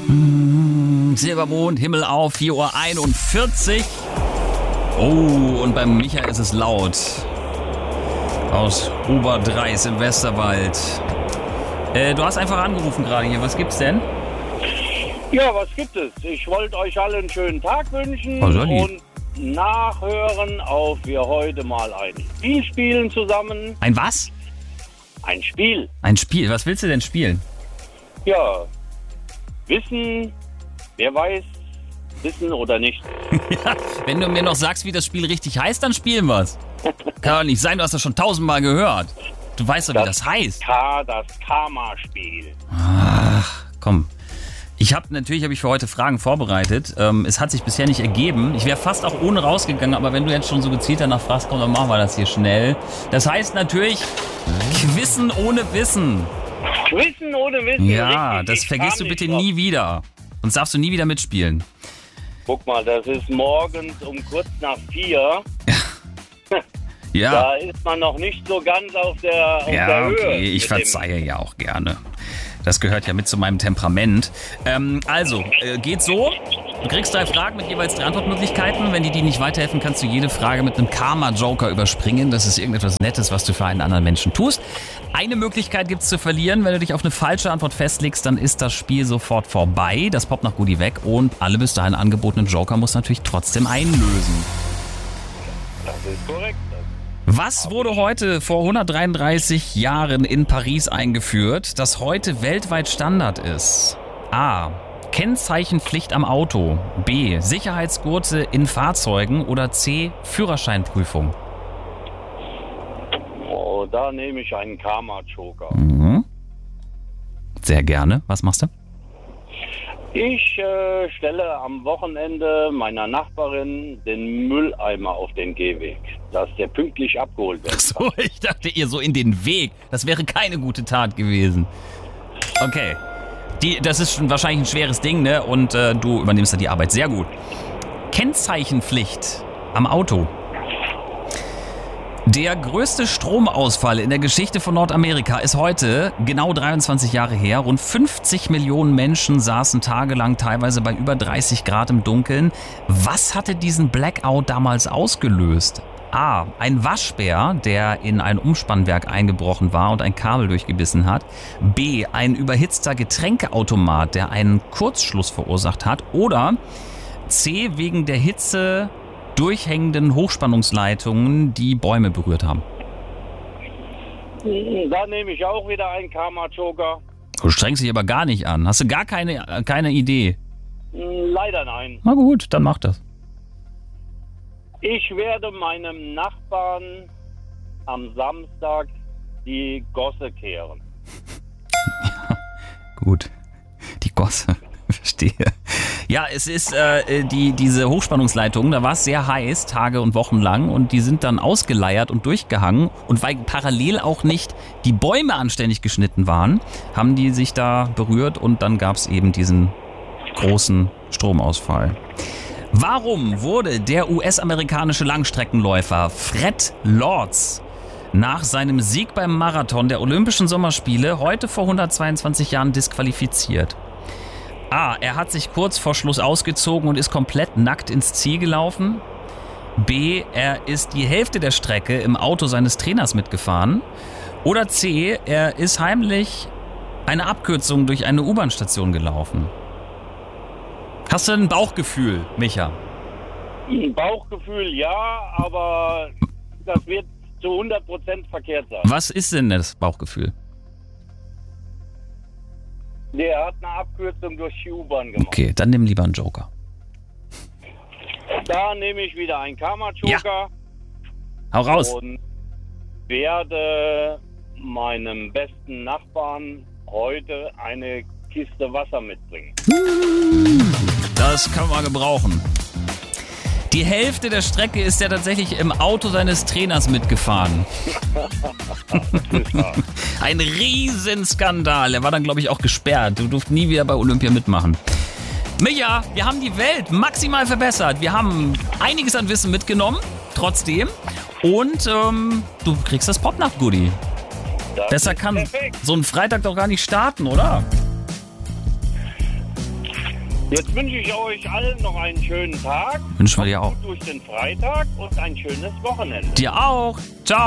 Silbermond, Himmel auf, 4:41 Uhr. Oh, und beim Micha ist es laut. Aus Oberdreis im Westerwald. Du hast einfach angerufen gerade hier. Was gibt's denn? Ja, was gibt es? Ich wollte euch alle einen schönen Tag wünschen und nachhören auf wir heute mal ein Spiel spielen zusammen. Ein was? Ein Spiel. Ein Spiel. Was willst du denn spielen? Ja, wissen, wer weiß, wissen oder nicht. Ja, wenn du mir noch sagst, wie das Spiel richtig heißt, dann spielen wir's. Kann doch nicht sein, du hast das schon 1000-mal gehört. Du weißt doch, wie das heißt. Das Karma-Spiel. Ach, komm. Natürlich habe ich für heute Fragen vorbereitet. Es hat sich bisher nicht ergeben. Ich wäre fast auch ohne rausgegangen, aber wenn du jetzt schon so gezielt danach fragst, komm, dann machen wir das hier schnell. Das heißt natürlich Quizzen ohne Wissen. Quizzen ohne Wissen. Ja, richtig. das vergisst du bitte nie wieder. Sonst darfst du nie wieder mitspielen. Guck mal, das ist morgens um kurz nach 4. Ja. Da ist man noch nicht so ganz auf der Höhe. Ja, okay, ich verzeihe ja auch gerne. Das gehört ja mit zu meinem Temperament. Geht so. Du kriegst 3 Fragen mit jeweils 3 Antwortmöglichkeiten. Wenn die nicht weiterhelfen, kannst du jede Frage mit einem Karma-Joker überspringen. Das ist irgendetwas Nettes, was du für einen anderen Menschen tust. Eine Möglichkeit gibt's zu verlieren. Wenn du dich auf eine falsche Antwort festlegst, dann ist das Spiel sofort vorbei. Das poppt nach Goodie weg und alle bis dahin angebotenen Joker muss natürlich trotzdem einlösen. Das ist korrekt. Was wurde heute vor 133 Jahren in Paris eingeführt, das heute weltweit Standard ist? A. Kennzeichenpflicht am Auto. B. Sicherheitsgurte in Fahrzeugen. Oder C. Führerscheinprüfung. Oh, da nehme ich einen Karma-Joker. Mhm. Sehr gerne. Was machst du? Ich stelle am Wochenende meiner Nachbarin den Mülleimer auf den Gehweg, dass der pünktlich abgeholt wird. Ach so, ich dachte ihr so in den Weg. Das wäre keine gute Tat gewesen. Okay. Das ist schon wahrscheinlich ein schweres Ding, ne? Und du übernimmst da die Arbeit. Sehr gut. Kennzeichenpflicht am Auto. Der größte Stromausfall in der Geschichte von Nordamerika ist heute genau 23 Jahre her. Rund 50 Millionen Menschen saßen tagelang teilweise bei über 30 Grad im Dunkeln. Was hatte diesen Blackout damals ausgelöst? A. Ein Waschbär, der in ein Umspannwerk eingebrochen war und ein Kabel durchgebissen hat. B. Ein überhitzter Getränkeautomat, der einen Kurzschluss verursacht hat. Oder C. Wegen der Hitze durchhängenden Hochspannungsleitungen, die Bäume berührt haben. Da nehme ich auch wieder einen Karma-Joker. Du strengst dich aber gar nicht an. Hast du gar keine Idee? Leider nein. Na gut, dann mach das. Ich werde meinem Nachbarn am Samstag die Gosse kehren. Gut, die Gosse, verstehe. Ja, es ist diese Hochspannungsleitung, da war es sehr heiß, Tage und Wochen lang, und die sind dann ausgeleiert und durchgehangen, und weil parallel auch nicht die Bäume anständig geschnitten waren, haben die sich da berührt und dann gab es eben diesen großen Stromausfall. Warum wurde der US-amerikanische Langstreckenläufer Fred Lorz nach seinem Sieg beim Marathon der Olympischen Sommerspiele heute vor 122 Jahren disqualifiziert? A. Er hat sich kurz vor Schluss ausgezogen und ist komplett nackt ins Ziel gelaufen. B. Er ist die Hälfte der Strecke im Auto seines Trainers mitgefahren. Oder C. Er ist heimlich eine Abkürzung durch eine U-Bahn-Station gelaufen. Hast du ein Bauchgefühl, Micha? Ein Bauchgefühl, ja, aber das wird zu 100% verkehrt sein. Was ist denn das Bauchgefühl? Der hat eine Abkürzung durch die U-Bahn gemacht. Okay, dann nimm lieber einen Joker. Da nehme ich wieder einen Karma-Joker. Ja. Hau raus. Und werde meinem besten Nachbarn heute eine Kiste Wasser mitbringen. Das kann man gebrauchen. Die Hälfte der Strecke ist er tatsächlich im Auto seines Trainers mitgefahren. Ein Riesenskandal. Er war dann, glaube ich, auch gesperrt. Du durfst nie wieder bei Olympia mitmachen. Micha, wir haben die Welt maximal verbessert. Wir haben einiges an Wissen mitgenommen, trotzdem. Und du kriegst das Popnacht-Goodie. Besser kann so ein Freitag doch gar nicht starten, oder? Jetzt wünsche ich euch allen noch einen schönen Tag. Wünschen wir dir auch. Gut durch den Freitag und ein schönes Wochenende. Dir auch. Ciao.